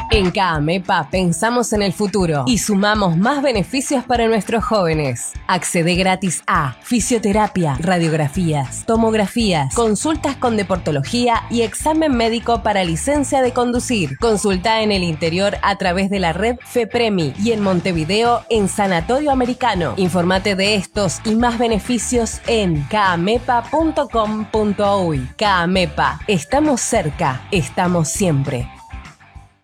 En CAMEPA pensamos en el futuro y sumamos más beneficios para nuestros jóvenes. Accede gratis a fisioterapia, radiografías, tomografías, consultas con deportología y examen médico para licencia de conducir. Consulta en el interior a través de la red FEPREMI y en Montevideo en Sanatorio Americano. Informate de estos y más beneficios en camepa.com.uy. CAMEPA, estamos cerca, estamos siempre.